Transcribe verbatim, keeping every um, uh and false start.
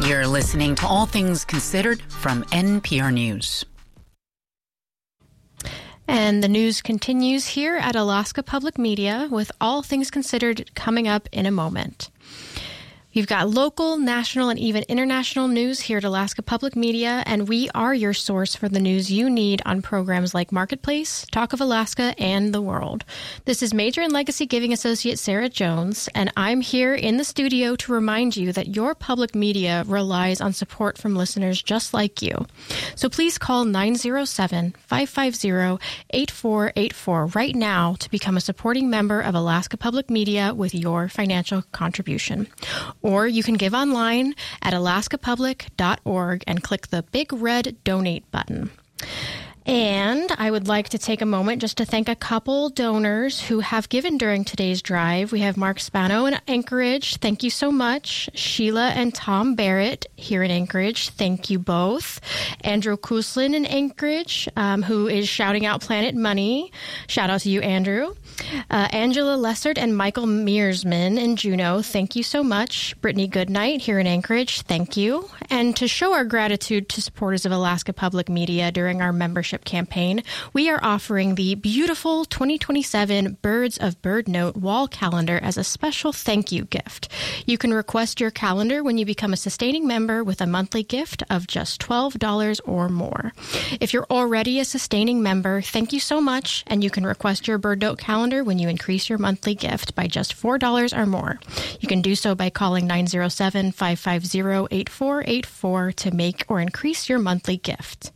You're listening to All Things Considered from N P R News. And the news continues here at Alaska Public Media with All Things Considered coming up in a moment. You've got local, national, and even international news here at Alaska Public Media, and we are your source for the news you need on programs like Marketplace, Talk of Alaska, and The World. This is Major and Legacy Giving Associate Sarah Jones, and I'm here in the studio to remind you that your public media relies on support from listeners just like you. So please call nine oh seven, five five zero, eight four eight four right now to become a supporting member of Alaska Public Media with your financial contribution. Or you can give online at alaska public dot org and click the big red donate button. And I would like to take a moment just to thank a couple donors who have given during today's drive. We have Mark Spano in Anchorage. Thank you so much. Sheila and Tom Barrett here in Anchorage. Thank you both. Andrew Kuslin in Anchorage, um, who is shouting out Planet Money. Shout out to you, Andrew. Uh, Angela Lessard and Michael Mearsman in Juneau. Thank you so much. Brittany Goodnight here in Anchorage. Thank you. And to show our gratitude to supporters of Alaska Public Media during our membership campaign, we are offering the beautiful twenty twenty-seven Birds of Bird Note wall calendar as a special thank you gift. You can request your calendar when you become a sustaining member with a monthly gift of just twelve dollars or more. If you're already a sustaining member, thank you so much, and you can request your Bird Note calendar when you increase your monthly gift by just four dollars or more. You can do so by calling nine oh seven, five five zero, eight four eight four to make or increase your monthly gift.